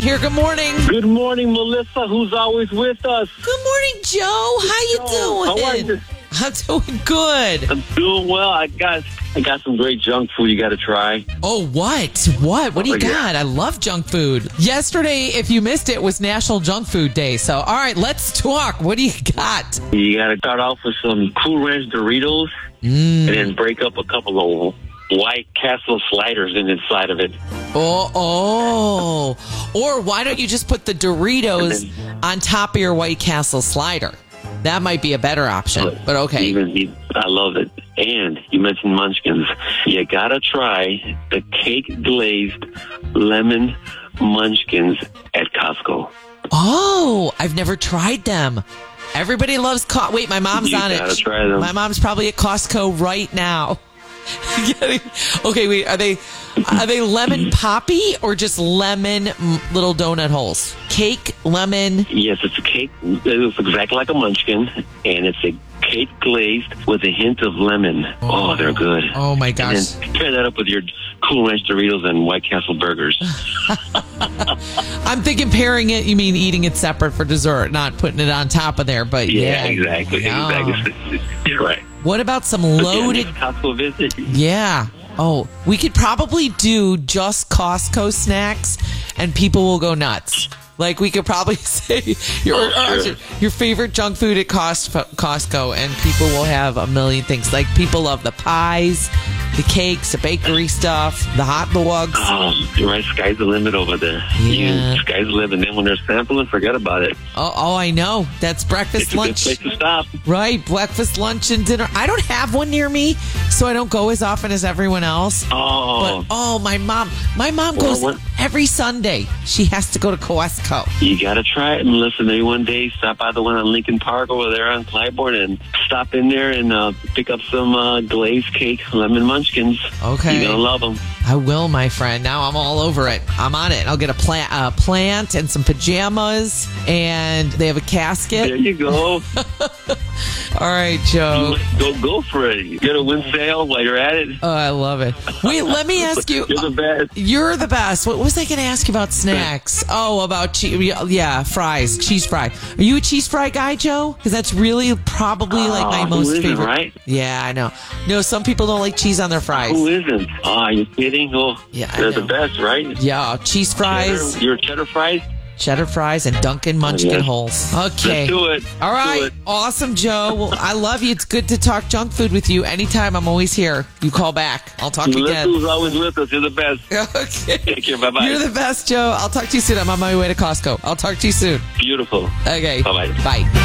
here. Good morning. Good morning, Melissa, who's always with us. Good morning, Joe. How you doing? How are you? I'm doing good. I'm doing well. I got some great junk food you got to try. Oh, what? What do you got? I love junk food. Yesterday, if you missed it, was National Junk Food Day. So, all right, let's talk. What do you got? You got to start off with some Cool Ranch Doritos and then break up a couple of White Castle sliders inside of it. Oh. Or why don't you just put the Doritos on top of your White Castle slider? That might be a better option, but okay. I love it. And you mentioned Munchkins. You got to try the cake-glazed lemon Munchkins at Costco. Oh, I've never tried them. Everybody loves Wait, my mom's on it. You got to try them. My mom's probably at Costco right now. Okay, wait. Are they lemon poppy or just lemon little donut holes? Cake, lemon. Yes, it's a cake. It's exactly like a Munchkin, and it's a cake glazed with a hint of lemon. Oh, they're good. Oh my gosh! And then pair that up with your Cool Ranch Doritos and White Castle burgers. I'm thinking pairing it. You mean eating it separate for dessert, not putting it on top of there? But yeah, exactly. You're right. What about some loaded Costco visit? Yeah. Oh, we could probably do just Costco snacks, and people will go nuts. Like, we could probably say your favorite junk food at Costco, and people will have a million things. Like, people love the pies, the cakes, the bakery stuff, the hot dogs. Oh, you're right. Sky's the limit over there. Yeah. Sky's the limit. And then when they're sampling, forget about it. Oh, I know. That's breakfast, lunch. It's a good place to stop. Right. Breakfast, lunch, and dinner. I don't have one near me, so I don't go as often as everyone else. Oh. But, my mom goes every Sunday. She has to go to Costco. You got to try it. And listen, maybe one day stop by the one on Lincoln Park over there on Clybourne and stop in there and pick up some glazed cake, lemon Munchkins. Okay. You're going to love them. I will, my friend. Now I'm all over it. I'm on it. I'll get a plant and some pajamas, and they have a casket. There you go. All right, Joe. Go for it. You get a wind sail while you're at it. Oh, I love it. Wait, let me ask you. You're the best. You're the best. What was I going to ask you about snacks? Oh, about fries, cheese fry. Are you a cheese fry guy, Joe? Because that's really probably like my most favorite. Right? Yeah, I know. No, some people don't like cheese on their fries. Who isn't? Oh, are you kidding? Oh, yeah, they're the best, right? Yeah, cheese fries. Your cheddar fries? Cheddar fries and Dunkin' Munchkin holes. Okay. Let's do it. All right. Awesome, Joe. Well, I love you. It's good to talk junk food with you. Anytime, I'm always here. You call back. I'll talk again. Who's always with us. You're the best. Okay. Take care. Bye-bye. You're the best, Joe. I'll talk to you soon. I'm on my way to Costco. I'll talk to you soon. Beautiful. Okay. Bye-bye. Bye.